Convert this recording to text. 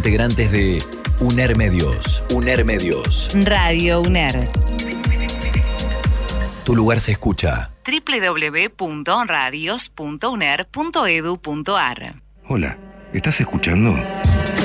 integrantes de UNER Medios. UNER Medios. Radio UNER. Tu lugar se escucha. www.radios.uner.edu.ar. Hola, ¿estás escuchando?